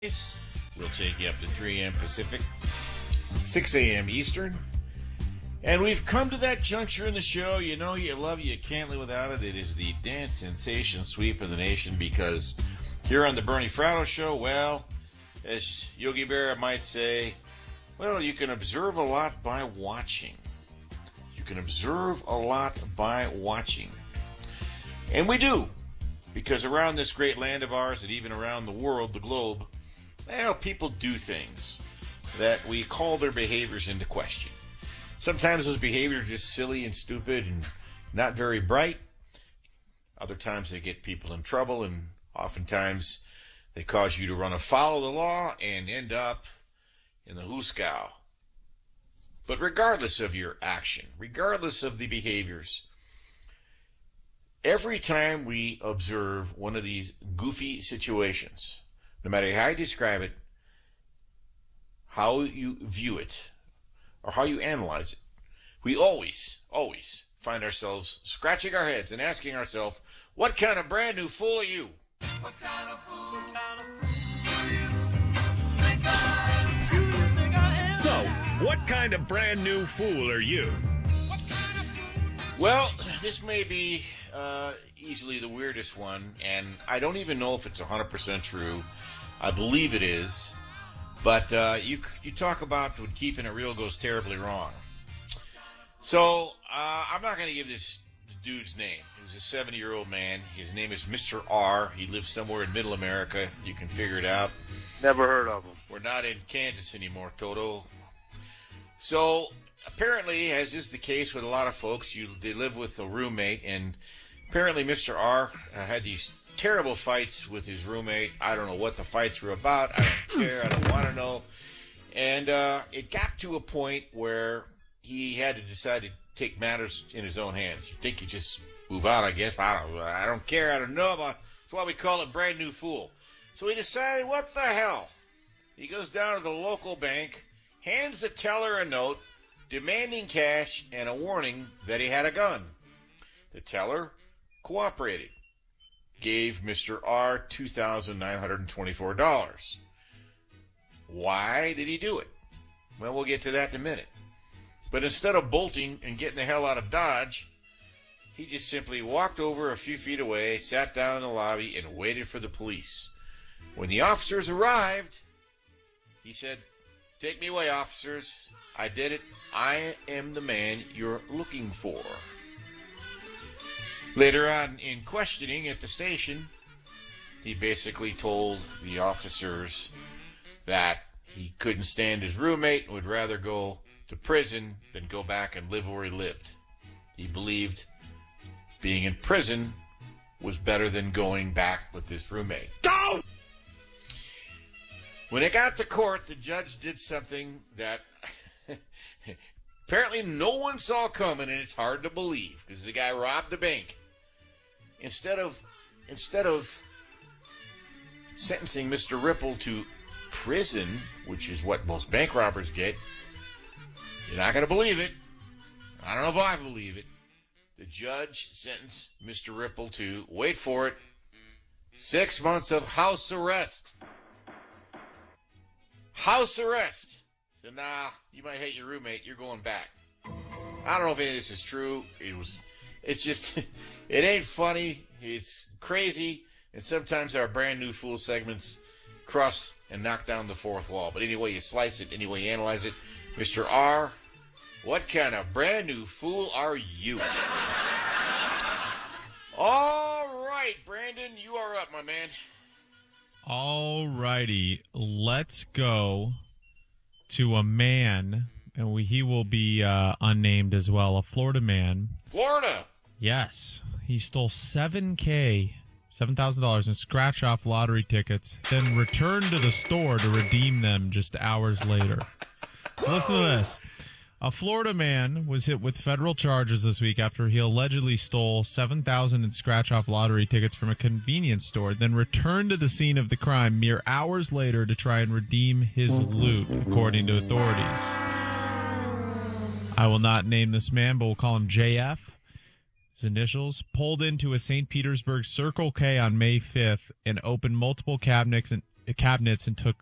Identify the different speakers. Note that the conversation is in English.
Speaker 1: We'll take you up to 3 a.m. Pacific, 6 a.m. Eastern. And we've come to that juncture in the show. You know you love it, you can't live without it. It is the dance sensation sweep of the nation, because here on the Bernie Fratto Show, well, as Yogi Berra might say, well, you can observe a lot by watching. You can observe a lot by watching. And we do, because around this great land of ours, and even around the world, the globe, well, people do things that we call their behaviors into question. Sometimes those behaviors are just silly and stupid and not very bright. Other times they get people in trouble, and oftentimes they cause you to run afoul of the law and end up in the hooskow. But regardless of your action, regardless of the behaviors, every time we observe one of these goofy situations, no matter how you describe it, how you view it, or how you analyze it, we always find ourselves scratching our heads and asking ourselves, what kind of brand new fool are you? What kind of fool
Speaker 2: So, what kind of brand new fool are you?
Speaker 1: Well, this may be easily the weirdest one, and I don't even know if it's 100% true. I believe it is. But you talk about when keeping it real goes terribly wrong. So I'm not going to give this dude's name. He was a 70-year-old man. His name is Mr. R. He lives somewhere in Middle America. You can figure it out.
Speaker 3: Never heard of him.
Speaker 1: We're not in Kansas anymore, Toto. So apparently, as is the case with a lot of folks, they live with a roommate, and apparently Mr. R had these terrible fights with his roommate. I don't know what the fights were about. I don't care. I don't want to know. And it got to a point where he had to decide to take matters in his own hands. You think you just move out, I guess. I don't care. I don't know about. That's why we call it brand new fool. So he decided, what the hell? He goes down to the local bank, hands the teller a note demanding cash and a warning that he had a gun. The teller cooperated. Gave Mr. R $2,924. Why did he do it? Well, we'll get to that in a minute. But instead of bolting and getting the hell out of Dodge, he just simply walked over a few feet away, sat down in the lobby, and waited for the police. When the officers arrived, he said, "Take me away, officers. I did it. I am the man you're looking for." Later on in questioning at the station, he basically told the officers that he couldn't stand his roommate and would rather go to prison than go back and live where he lived. He believed being in prison was better than going back with his roommate.
Speaker 2: Go!
Speaker 1: When it got to court, the judge did something that apparently no one saw coming, and it's hard to believe, because the guy robbed a bank. Instead of sentencing Mr. Ripple to prison, which is what most bank robbers get, you're not going to believe it. I don't know if I believe it. The judge sentenced Mr. Ripple to, wait for it, 6 months of house arrest. House arrest. So, you might hate your roommate. You're going back. I don't know if any of this is true. It's just, it ain't funny. It's crazy. And sometimes our brand new fool segments cross and knock down the fourth wall. But anyway you slice it, anyway you analyze it, Mr. R, what kind of brand new fool are you? All right, Brandon, you are up, my man.
Speaker 4: All righty, let's go to a man, and he will be unnamed as well, a Florida man.
Speaker 1: Florida?
Speaker 4: Yes. He stole $7,000 in scratch-off lottery tickets, then returned to the store to redeem them just hours later. Listen to this. A Florida man was hit with federal charges this week after he allegedly stole $7,000 in scratch-off lottery tickets from a convenience store, then returned to the scene of the crime mere hours later to try and redeem his loot, according to authorities. I will not name this man, but we'll call him JF. His initials, pulled into a St. Petersburg Circle K on May 5th and opened multiple cabinets cabinets and took